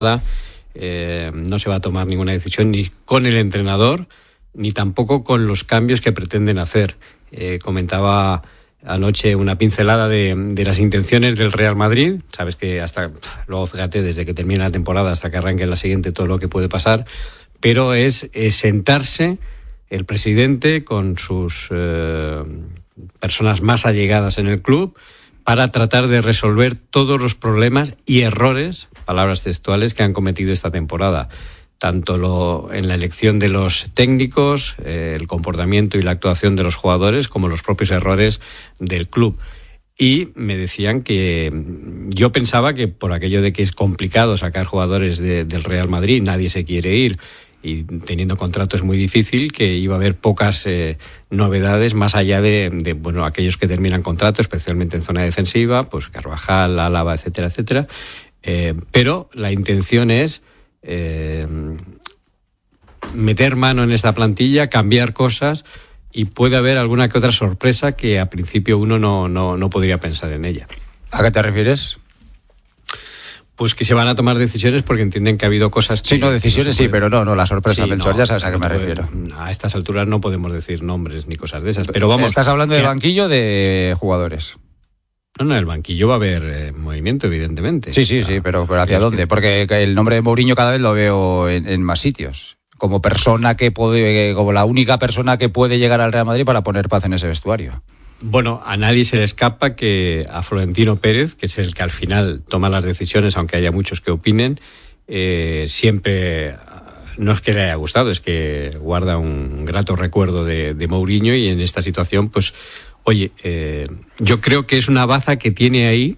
no se va a tomar ninguna decisión ni con el entrenador ni tampoco con los cambios que pretenden hacer. Comentaba anoche una pincelada de las intenciones del Real Madrid. Sabes que luego, fíjate, desde que termine la temporada hasta que arranque la siguiente, todo lo que puede pasar, pero es sentarse el presidente con sus personas más allegadas en el club para tratar de resolver todos los problemas y errores, palabras textuales, que han cometido esta temporada. Tanto en la elección de los técnicos, el comportamiento y la actuación de los jugadores, como los propios errores del club. Y me decían que yo pensaba que por aquello de que es complicado sacar jugadores del Real Madrid, nadie se quiere ir, y teniendo contrato es muy difícil, que iba a haber pocas novedades más allá de aquellos que terminan contrato, especialmente en zona defensiva, pues Carvajal, Álava, etcétera, etcétera. Pero la intención es meter mano en esta plantilla, cambiar cosas, y puede haber alguna que otra sorpresa que a principio uno no podría pensar en ella. ¿A qué te refieres? Pues que se van a tomar decisiones porque entienden que ha habido cosas que... Sí, no, decisiones sí, pero no la sorpresa, Melchor, ya sabes a qué me refiero. A estas alturas no podemos decir nombres ni cosas de esas, pero vamos... ¿Estás hablando de banquillo o de jugadores? No, en el banquillo va a haber movimiento, evidentemente. Sí, pero ¿hacia dónde? Porque el nombre de Mourinho cada vez lo veo en más sitios. Como la única persona que puede llegar al Real Madrid para poner paz en ese vestuario. Bueno, a nadie se le escapa que a Florentino Pérez, que es el que al final toma las decisiones, aunque haya muchos que opinen, siempre, no es que le haya gustado, es que guarda un grato recuerdo de Mourinho, y en esta situación, pues, oye, yo creo que es una baza que tiene ahí,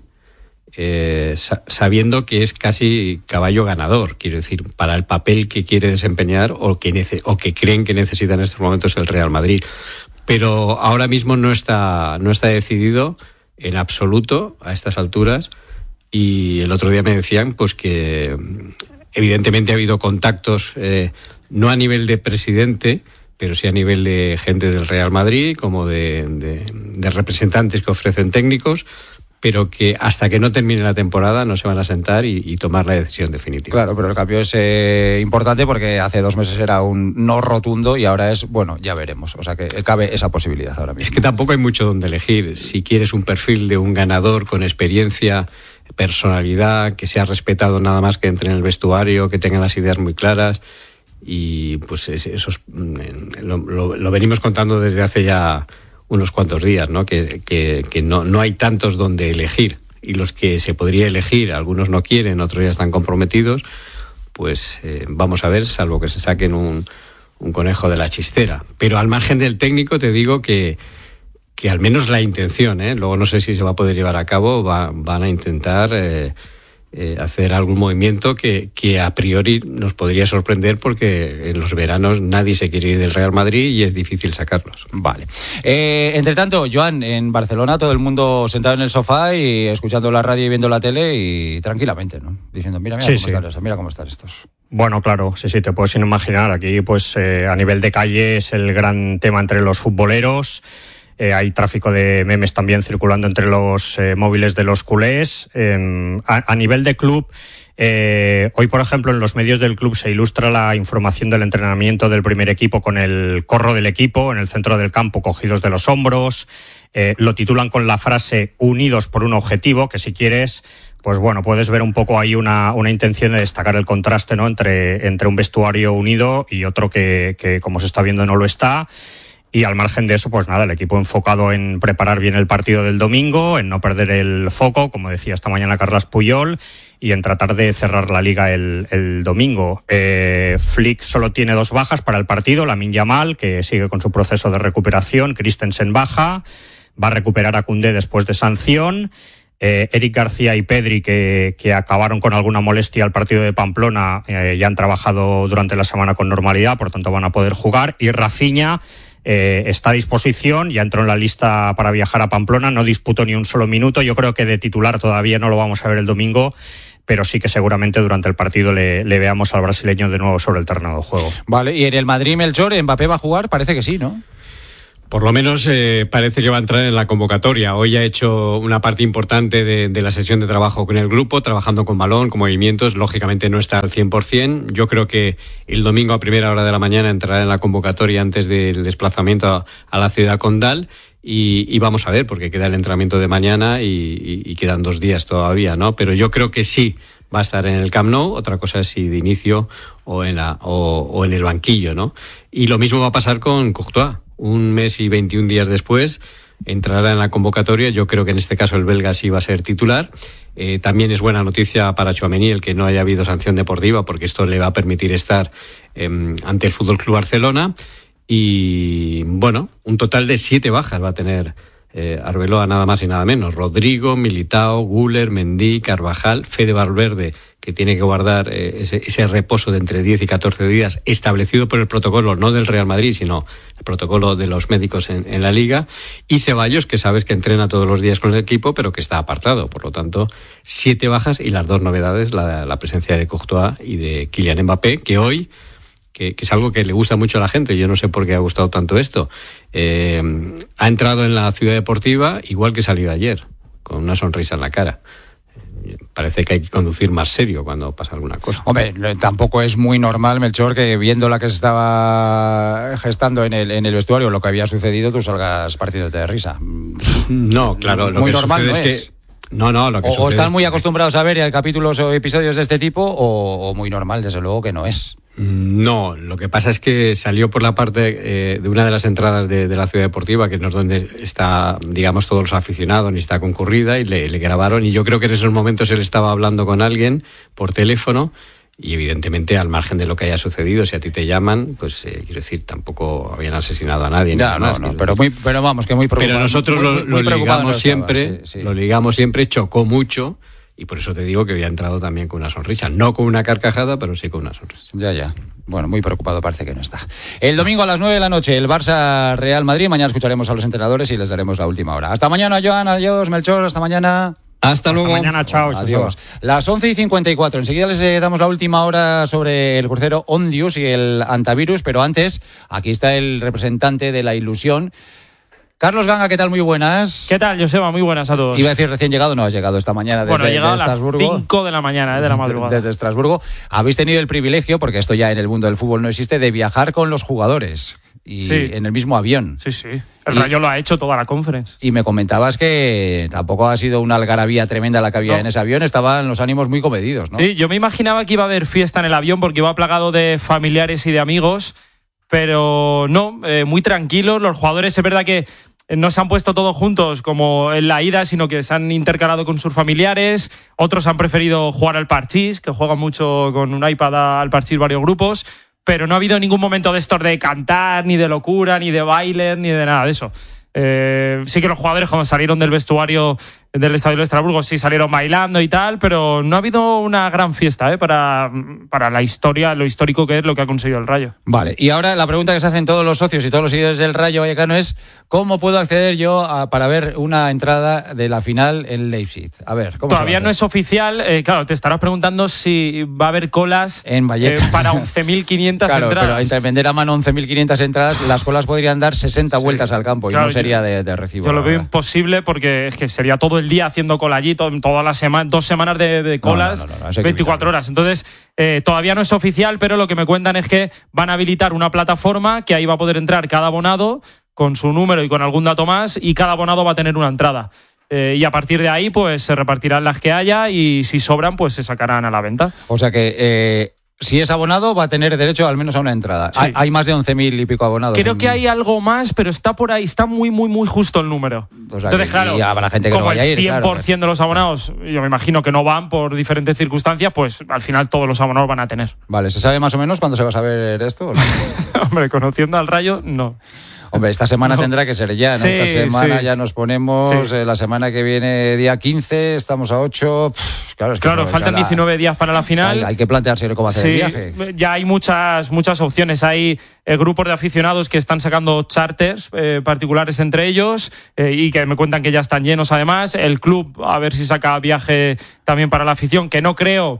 sabiendo que es casi caballo ganador, quiero decir, para el papel que quiere desempeñar o que creen que necesita en estos momentos el Real Madrid. Pero ahora mismo no está decidido en absoluto a estas alturas, y el otro día me decían pues que evidentemente ha habido contactos, no a nivel de presidente, pero sí a nivel de gente del Real Madrid, como de representantes que ofrecen técnicos, pero que hasta que no termine la temporada no se van a sentar y tomar la decisión definitiva. Claro, pero el cambio es importante porque hace 2 meses era un no rotundo y ahora es, bueno, ya veremos. O sea que cabe esa posibilidad ahora mismo. Es que tampoco hay mucho donde elegir. Si quieres un perfil de un ganador con experiencia, personalidad, que sea respetado nada más que entre en el vestuario, que tenga las ideas muy claras, y pues eso lo venimos contando desde hace ya unos cuantos días, ¿no? Que no hay tantos donde elegir, y los que se podría elegir, algunos no quieren, otros ya están comprometidos, pues vamos a ver, salvo que se saquen un conejo de la chistera. Pero al margen del técnico te digo que al menos la intención, luego no sé si se va a poder llevar a cabo, van a intentar hacer algún movimiento que a priori nos podría sorprender, porque en los veranos nadie se quiere ir del Real Madrid y es difícil sacarlos. Vale. Entre tanto, Joan, en Barcelona todo el mundo sentado en el sofá y escuchando la radio y viendo la tele y tranquilamente, ¿no? Diciendo, mira cómo están estos. Bueno, claro, sí, te puedes imaginar. Aquí, pues, a nivel de calle es el gran tema entre los futboleros. Hay tráfico de memes también circulando entre los móviles de los culés. A nivel de club, hoy, por ejemplo, en los medios del club se ilustra la información del entrenamiento del primer equipo con el corro del equipo en el centro del campo, cogidos de los hombros. Lo titulan con la frase "unidos por un objetivo", que si quieres, pues bueno, puedes ver un poco ahí una intención de destacar el contraste, ¿no? entre un vestuario unido y otro que como se está viendo no lo está. Y al margen de eso, pues nada, el equipo enfocado en preparar bien el partido del domingo, en no perder el foco, como decía esta mañana Carles Puyol, y en tratar de cerrar la liga el domingo. Flick solo tiene 2 bajas para el partido: Lamine Yamal, que sigue con su proceso de recuperación, Christensen baja, va a recuperar a Koundé después de sanción, Eric García y Pedri, que acabaron con alguna molestia al partido de Pamplona, ya han trabajado durante la semana con normalidad, por tanto van a poder jugar, y Rafinha está a disposición, ya entró en la lista para viajar a Pamplona, no disputó ni un solo minuto. Yo creo que de titular todavía no lo vamos a ver el domingo, pero sí que seguramente durante el partido le veamos al brasileño de nuevo sobre el terreno de juego. Vale, y en el Madrid, Melchor, ¿Mbappé va a jugar? Parece que sí, ¿no? Por lo menos parece que va a entrar en la convocatoria. Hoy ha hecho una parte importante de la sesión de trabajo con el grupo, trabajando con balón, con movimientos. Lógicamente no está al 100%. Yo creo que el domingo a primera hora de la mañana entrará en la convocatoria antes del desplazamiento a la ciudad condal. Y vamos a ver, porque queda el entrenamiento de mañana y quedan 2 días todavía, ¿no? Pero yo creo que sí va a estar en el Camp Nou. Otra cosa es si de inicio o en el banquillo, ¿no? Y lo mismo va a pasar con Courtois. 1 mes y 21 días después entrará en la convocatoria. Yo creo que en este caso el belga sí va a ser titular. También es buena noticia para Tchouaméni el que no haya habido sanción deportiva, porque esto le va a permitir estar ante el FC Barcelona. Y bueno, un total de 7 bajas va a tener Arbeloa, nada más y nada menos. Rodrigo, Militao, Güler, Mendy, Carvajal, Fede Valverde, que tiene que guardar ese reposo de entre 10 y 14 días establecido por el protocolo, no del Real Madrid, sino el protocolo de los médicos en la Liga, y Ceballos, que sabes que entrena todos los días con el equipo, pero que está apartado. Por lo tanto, 7 bajas y las 2 novedades, la presencia de Courtois y de Kylian Mbappé, que hoy, que es algo que le gusta mucho a la gente, yo no sé por qué ha gustado tanto esto, ha entrado en la ciudad deportiva igual que salió ayer, con una sonrisa en la cara. Parece que hay que conducir más serio cuando pasa alguna cosa. Hombre, tampoco es muy normal, Melchor, que viendo la que se estaba gestando en el vestuario, lo que había sucedido, tú salgas partiéndote de risa. No, claro, lo muy que normal sucede no es que... No, lo que o están muy es acostumbrados a ver capítulos o episodios de este tipo, o muy normal, desde luego que no es. No, lo que pasa es que salió por la parte de una de las entradas de la ciudad deportiva, que no es donde está, digamos, todos los aficionados, ni está concurrida, y le grabaron, y yo creo que en esos momentos él estaba hablando con alguien por teléfono, y evidentemente al margen de lo que haya sucedido, si a ti te llaman, pues quiero decir, tampoco habían asesinado a nadie. Ya, ni no, pero vamos, que muy preocupado. Pero nosotros lo ligamos siempre, sí. Lo ligamos siempre, chocó mucho. Y por eso te digo que había entrado también con una sonrisa. No con una carcajada, pero sí con una sonrisa. Ya. Bueno, muy preocupado parece que no está. El domingo a las 9 de la noche, el Barça-Real Madrid. Mañana escucharemos a los entrenadores y les daremos la última hora. Hasta mañana, Joan. Adiós, Melchor. Hasta mañana. Hasta luego. Mañana, chao. Adiós. Las 11:54. Enseguida les damos la última hora sobre el crucero Ondius y el Antavirus. Pero antes, aquí está el representante de la ilusión. Carlos Ganga, ¿qué tal? Muy buenas. ¿Qué tal, Joseba? Muy buenas a todos. Iba a decir recién llegado, no has llegado esta mañana desde he llegado Estrasburgo. A las 5 de la mañana, de la madrugada. Desde Estrasburgo. Habéis tenido el privilegio, porque esto ya en el mundo del fútbol no existe, de viajar con los jugadores y sí. En el mismo avión. Sí. El Rayo lo ha hecho toda la conference. Y me comentabas que tampoco ha sido una algarabía tremenda la que había en ese avión, estaban los ánimos muy comedidos, ¿no? Sí, yo me imaginaba que iba a haber fiesta en el avión porque iba plagado de familiares y de amigos, pero no, muy tranquilos. Los jugadores, es verdad que no se han puesto todos juntos como en la ida, sino que se han intercalado con sus familiares. Otros han preferido jugar al parchís, que juegan mucho con un iPad al parchís varios grupos, pero no ha habido ningún momento de estos de cantar, ni de locura, ni de baile, ni de nada de eso. Sí que los jugadores cuando salieron del vestuario del Estadio de Estrasburgo sí salieron bailando y tal, pero no ha habido una gran fiesta para la historia, lo histórico que es lo que ha conseguido el Rayo. Vale, y ahora la pregunta que se hacen todos los socios y todos los seguidores del Rayo Vallecano es ¿cómo puedo acceder yo para ver una entrada de la final en Leipzig? A ver, ¿cómo todavía no es oficial, claro, te estarás preguntando si va a haber colas en para 11.500 claro, entradas. Pero entre vender a mano 11.500 entradas, las colas podrían dar 60 vueltas al campo, claro, y no sería de recibo. Yo lo veo imposible porque es que sería todo el día haciendo cola allí, toda la semana, 2 semanas de colas, no, 24 horas. Entonces, todavía no es oficial, pero lo que me cuentan es que van a habilitar una plataforma que ahí va a poder entrar cada abonado con su número y con algún dato más, y cada abonado va a tener una entrada. Y a partir de ahí, pues se repartirán las que haya y si sobran, pues se sacarán a la venta. O sea que si es abonado, va a tener derecho al menos a una entrada. Sí. Hay más de 11.000 y pico abonados. Creo que hay algo más, pero está por ahí, está muy justo el número. O sea, entonces, claro, y habrá gente que como no vaya a ir. El 100% de los abonados, yo me imagino que no van por diferentes circunstancias, pues al final todos los abonados van a tener. Vale, ¿se sabe más o menos cuándo se va a saber esto? Hombre, conociendo al Rayo, no. Hombre, esta semana tendrá que ser ya, ¿no? Sí, esta semana sí. Ya nos ponemos, la semana que viene, día 15, estamos a 8. Claro, faltan 19 días para la final. Hay que plantearse cómo hacer el viaje. Ya hay muchas opciones. Hay grupos de aficionados que están sacando charters particulares entre ellos y que me cuentan que ya están llenos además. El club, a ver si saca viaje también para la afición, que no creo,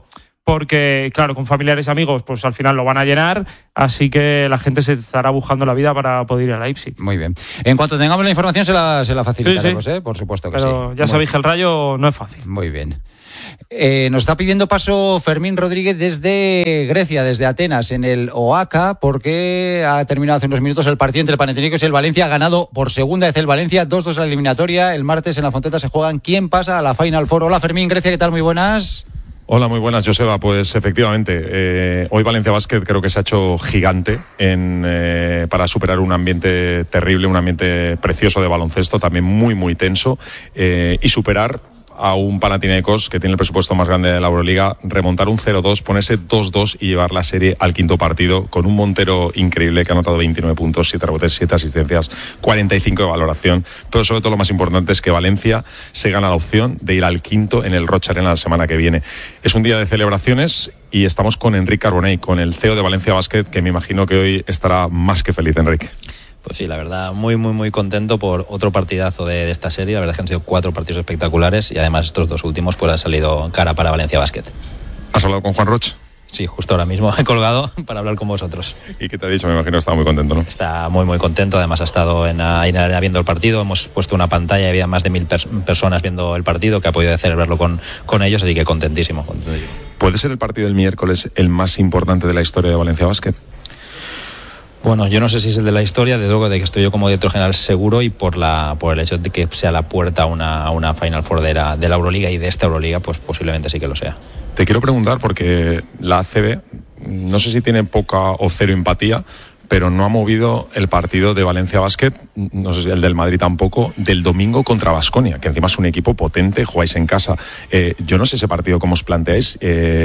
porque, claro, con familiares y amigos, pues al final lo van a llenar, así que la gente se estará buscando la vida para poder ir a Leipzig. Muy bien. En cuanto tengamos la información, se la facilitaremos, sí. Por supuesto que Pero sí. ya sabéis que el Rayo no es fácil. Muy bien. Nos está pidiendo paso Fermín Rodríguez desde Grecia, desde Atenas, en el Oaca, porque ha terminado hace unos minutos el partido entre el Panathinaikos y el Valencia. Ha ganado por segunda vez el Valencia, 2-2 la eliminatoria. El martes en la Fonteta se juegan quién pasa a la Final Four. Hola Fermín, Grecia, ¿qué tal? Muy buenas. Hola, muy buenas, Joseba. Pues efectivamente, hoy Valencia Basket creo que se ha hecho gigante para superar un ambiente terrible, un ambiente precioso de baloncesto, también muy, muy tenso, y superar a un Panathinaikos que tiene el presupuesto más grande de la Euroliga, remontar un 0-2, ponerse 2-2 y llevar la serie al quinto partido con un Montero increíble que ha anotado 29 puntos, 7 rebotes, 7 asistencias, 45 de valoración. Pero sobre todo lo más importante es que Valencia se gana la opción de ir al quinto en el Rocha Arena la semana que viene. Es un día de celebraciones y estamos con Enric Carbonell, con el CEO de Valencia Basket, que me imagino que hoy estará más que feliz, Enric. Pues sí, la verdad, muy, muy, muy contento por otro partidazo de esta serie. La verdad es que han sido 4 partidos espectaculares y además estos 2 últimos pues han salido cara para Valencia Basket. ¿Has hablado con Juan Roch? Sí, justo ahora mismo he colgado para hablar con vosotros. ¿Y qué te ha dicho? Me imagino que está muy contento, ¿no? Está muy, muy contento. Además ha estado en la arena viendo el partido. Hemos puesto una pantalla y había más de 1000 personas viendo el partido, que ha podido celebrarlo con ellos, así que contentísimo. ¿Puede ser el partido del miércoles el más importante de la historia de Valencia Basket? Bueno, yo no sé si es el de la historia, de luego de que estoy yo como director general seguro, y por el hecho de que sea la puerta a una Final Four de la Euroliga y de esta Euroliga, pues posiblemente sí que lo sea. Te quiero preguntar porque la ACB, no sé si tiene poca o cero empatía, pero no ha movido el partido de Valencia Basket, no sé si el del Madrid tampoco, del domingo contra Baskonia, que encima es un equipo potente, jugáis en casa. Yo no sé ese partido cómo os planteáis.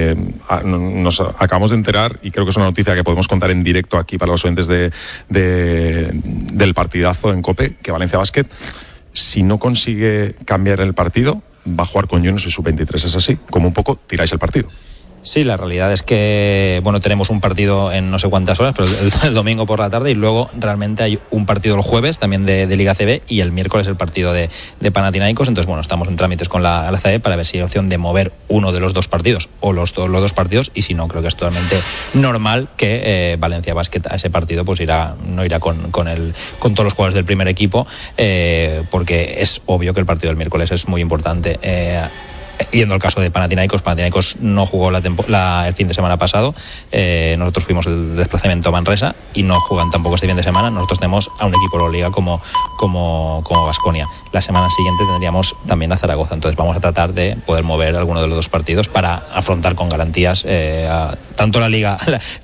Nos acabamos de enterar, y creo que es una noticia que podemos contar en directo aquí para los oyentes del partidazo en COPE, que Valencia Basket, si no consigue cambiar el partido, va a jugar con Jonas y sub-23, ¿es así? Como un poco tiráis el partido. Sí, la realidad es que tenemos un partido en no sé cuántas horas, pero el domingo por la tarde, y luego realmente hay un partido el jueves también de Liga CB, y el miércoles el partido de Panathinaikos. Entonces, estamos en trámites con la CB para ver si hay opción de mover uno de los 2 partidos o los dos partidos, y si no, creo que es totalmente normal que Valencia Basket a ese partido pues no irá con todos los jugadores del primer equipo, porque es obvio que el partido del miércoles es muy importante. Yendo al caso de Panathinaikos no jugó el fin de semana pasado. Nosotros fuimos el desplazamiento a Manresa y no juegan tampoco este fin de semana. Nosotros tenemos a un equipo de la Liga como Baskonia. La semana siguiente tendríamos también a Zaragoza. Entonces vamos a tratar de poder mover alguno de los 2 partidos para afrontar con garantías tanto la Liga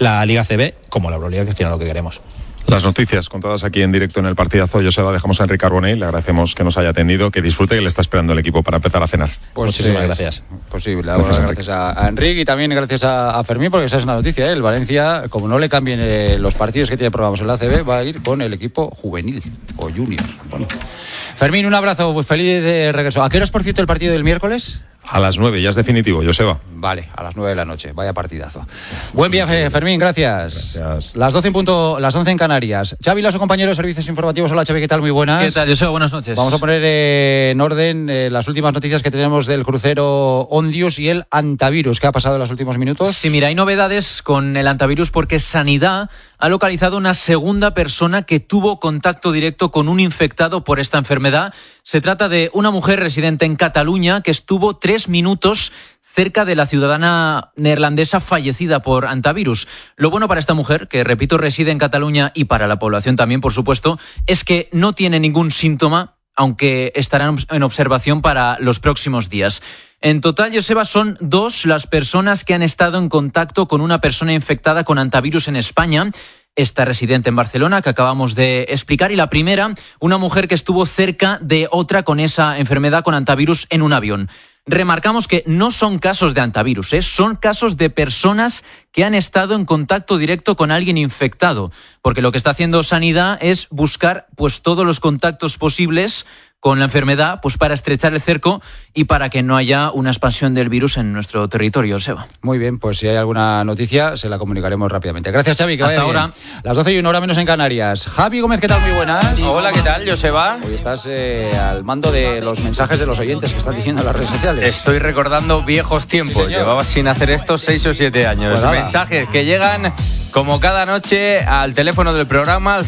CB como la Euroliga, que al final es lo que queremos. Las noticias contadas aquí en directo en el partidazo. Joseba, dejamos a Enric Carbonell, le agradecemos que nos haya atendido, que disfrute, que le está esperando el equipo para empezar a cenar. Pues muchísimas gracias. Pues sí, gracias a Enric, y también gracias a Fermín, porque esa es una noticia, El Valencia, como no le cambien los partidos que tiene programados en la ACB, va a ir con el equipo juvenil o junior. Bueno. Fermín, un abrazo, pues feliz de regreso. ¿A qué hora es, por cierto, el partido del miércoles? A las 9, ya es definitivo, Joseba. Vale, a las 9 de la noche, vaya partidazo. Buen viaje, Fermín, gracias. Las 12 en punto, las 11 en Canarias. Xavi Lasso, compañero de servicios informativos. Hola, Xavi, ¿qué tal? Muy buenas. ¿Qué tal, Joseba? Buenas noches. Vamos a poner en orden las últimas noticias que tenemos del crucero Ondius y el Antavirus. ¿Qué ha pasado en los últimos minutos? Sí, mira, hay novedades con el Antavirus porque Sanidad ha localizado una segunda persona que tuvo contacto directo con un infectado por esta enfermedad. Se trata de una mujer residente en Cataluña que estuvo 3 minutos cerca de la ciudadana neerlandesa fallecida por antivirus. Lo bueno para esta mujer, que repito, reside en Cataluña, y para la población también, por supuesto, es que no tiene ningún síntoma, aunque estarán en observación para los próximos días. En total, Joseba, son 2 las personas que han estado en contacto con una persona infectada con antivirus en España. Esta residente en Barcelona, que acabamos de explicar, y la primera, una mujer que estuvo cerca de otra con esa enfermedad con antivirus en un avión. Remarcamos que no son casos de antivirus, son casos de personas que han estado en contacto directo con alguien infectado, porque lo que está haciendo Sanidad es buscar pues todos los contactos posibles con la enfermedad, pues para estrechar el cerco y para que no haya una expansión del virus en nuestro territorio, Seba. Muy bien, pues si hay alguna noticia se la comunicaremos rápidamente. Gracias, Xavi, que hasta vaya ahora. Bien. Las 12 y 1 hora menos en Canarias. Javi Gómez, ¿qué tal? Muy buenas. Hola, ¿qué tal, Joseba? Hoy estás al mando de los mensajes de los oyentes que están diciendo en las redes sociales. Estoy recordando viejos tiempos. Sí, llevaba sin hacer esto 6 o 7 años. Pues mensajes que llegan como cada noche al teléfono del programa, al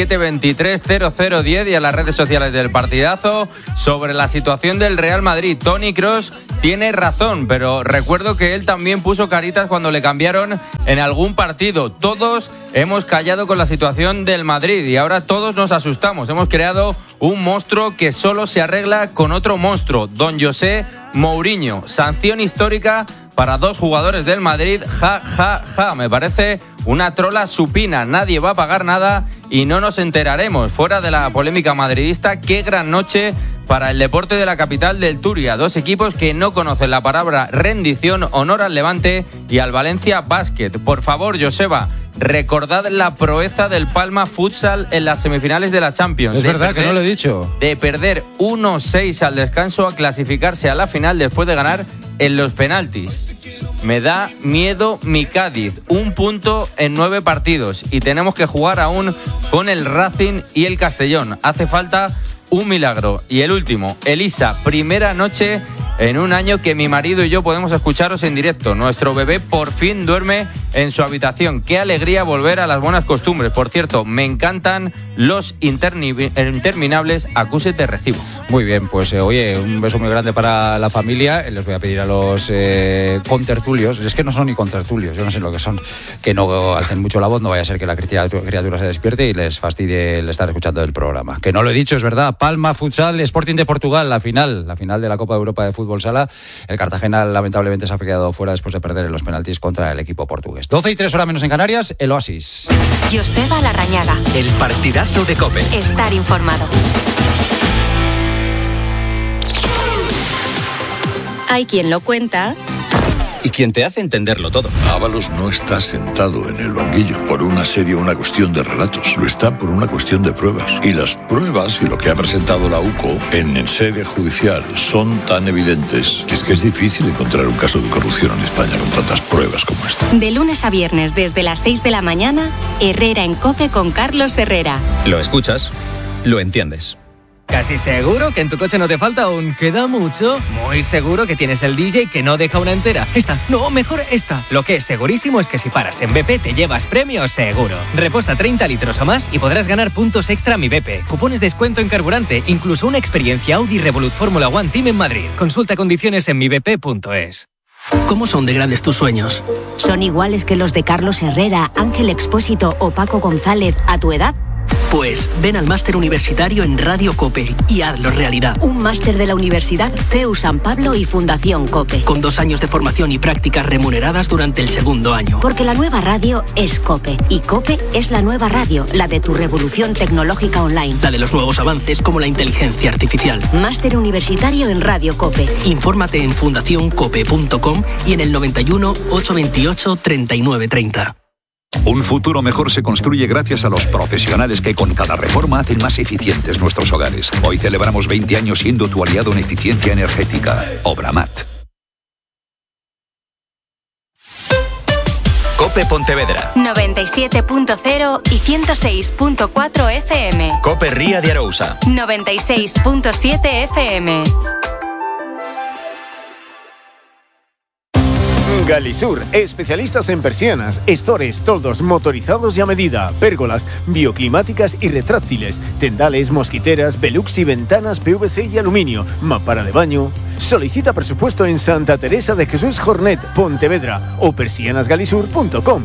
637-230010 y a las redes sociales del Partidazo sobre la situación del Real Madrid. Toni Kroos tiene razón, pero recuerdo que él también puso caritas cuando le cambiaron en algún partido. Todos hemos callado con la situación del Madrid y ahora todos nos asustamos. Hemos creado un monstruo que solo se arregla con otro monstruo, don José Mourinho. Sanción histórica para 2 jugadores del Madrid. Ja, ja, ja. Me parece una trola supina. Nadie va a pagar nada y no nos enteraremos. Fuera de la polémica madridista, qué gran noche para el deporte de la capital del Turia. 2 equipos que no conocen la palabra rendición. Honor al Levante y al Valencia Basket. Por favor, Joseba, recordad la proeza del Palma Futsal en las semifinales de la Champions. Es verdad que no lo he dicho. De perder 1-6 al descanso a clasificarse a la final después de ganar en los penaltis. Me da miedo mi Cádiz. 1 punto en 9 partidos y tenemos que jugar aún con el Racing y el Castellón. Hace falta un milagro. Y el último, Elisa, primera noche en un año que mi marido y yo podemos escucharos en directo. Nuestro bebé por fin duerme en su habitación. Qué alegría volver a las buenas costumbres. Por cierto, me encantan los interminables acuses de recibo. Muy bien, pues oye, un beso muy grande para la familia. Les voy a pedir a los contertulios, es que no son ni contertulios, yo no sé lo que son, que no hacen mucho la voz, no vaya a ser que la criatura se despierte y les fastidie el estar escuchando el programa. Que no lo he dicho, es verdad. Palma Futsal, Sporting de Portugal, la final de la Copa de Europa de Fútbol Sala. El Cartagena lamentablemente se ha quedado fuera después de perder en los penaltis contra el equipo portugués. 12 y 3 horas menos en Canarias, el Oasis. Joseba Larrañaga. El partidazo de COPE. Estar informado. Hay quien lo cuenta y quien te hace entenderlo todo. Ábalos no está sentado en el banquillo por un asedio, una cuestión de relatos. Lo está por una cuestión de pruebas. Y las pruebas y lo que ha presentado la UCO en sede judicial son tan evidentes que es difícil encontrar un caso de corrupción en España con tantas pruebas como esta. De lunes a viernes desde las 6 de la mañana, Herrera en COPE con Carlos Herrera. Lo escuchas, lo entiendes. Casi seguro que en tu coche no te falta un ¿queda mucho? Muy seguro que tienes el DJ que no deja una entera. Esta, no, mejor esta. Lo que es segurísimo es que si paras en BP te llevas premio seguro. Reposta 30 litros o más y podrás ganar puntos extra Mi BP, cupones de descuento en carburante, incluso una experiencia Audi Revolut Fórmula One Team en Madrid. Consulta condiciones en mibp.es. ¿Cómo son de grandes tus sueños? ¿Son iguales que los de Carlos Herrera, Ángel Expósito o Paco González a tu edad? Pues ven al máster universitario en Radio COPE y hazlo realidad. Un máster de la Universidad CEU San Pablo y Fundación COPE. Con 2 años de formación y prácticas remuneradas durante el 2º año. Porque la nueva radio es COPE. Y COPE es la nueva radio, la de tu revolución tecnológica online. La de los nuevos avances como la inteligencia artificial. Máster universitario en Radio COPE. Infórmate en fundacioncope.com y en el 91 828 3930. Un futuro mejor se construye gracias a los profesionales que con cada reforma hacen más eficientes nuestros hogares. Hoy celebramos 20 años siendo tu aliado en eficiencia energética. Obramat. COPE Pontevedra 97.0 y 106.4 FM. COPE Ría de Arousa 96.7 FM. Galisur, especialistas en persianas, estores, toldos motorizados y a medida, pérgolas, bioclimáticas y retráctiles, tendales, mosquiteras, velux y ventanas PVC y aluminio, mampara de baño. Solicita presupuesto en Santa Teresa de Jesús Jornet, Pontevedra o persianasgalisur.com.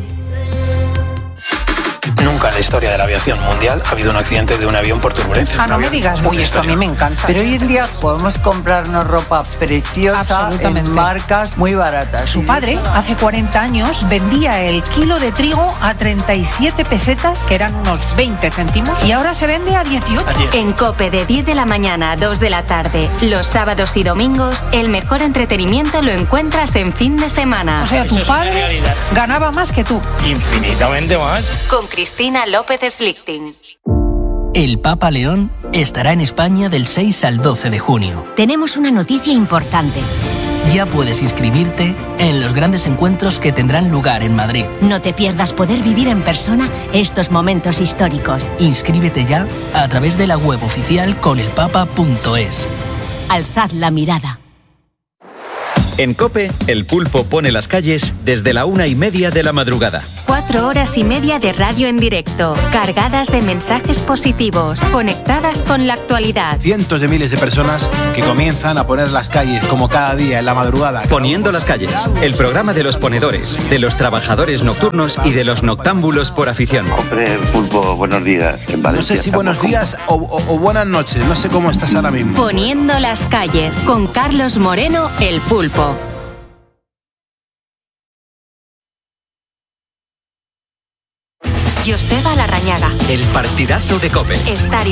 Nunca en la historia de la aviación mundial ha habido un accidente de un avión por turbulencia. No me digas, uy, esto a mí me encanta. Pero hoy en día podemos comprarnos ropa preciosa en marcas muy baratas. Su padre, hace 40 años, vendía el kilo de trigo a 37 pesetas, que eran unos 20 céntimos, y ahora se vende a 18. En COPE de 10 de la mañana a 2 de la tarde, los sábados y domingos, el mejor entretenimiento lo encuentras en fin de semana. O sea, tu padre ganaba más que tú. Infinitamente más. Con Cristina López Slichting. El Papa León estará en España del 6 al 12 de junio. Tenemos una noticia importante. Ya puedes inscribirte en los grandes encuentros que tendrán lugar en Madrid. No te pierdas poder vivir en persona estos momentos históricos. Inscríbete ya a través de la web oficial conelpapa.es. Alzad la mirada. En COPE, El Pulpo pone las calles desde la 1:30 de la madrugada. 4 horas y media de radio en directo, cargadas de mensajes positivos, conectadas con la actualidad. Cientos de miles de personas que comienzan a poner las calles como cada día en la madrugada. Poniendo las calles, el programa de los ponedores, de los trabajadores nocturnos y de los noctámbulos por afición. Hombre, Pulpo, buenos días. En Valencia, no sé si buenos días o buenas noches, no sé cómo estás ahora mismo. Poniendo las calles, con Carlos Moreno, El Pulpo. Joseba Larrañaga. El partidazo de COPE. Estar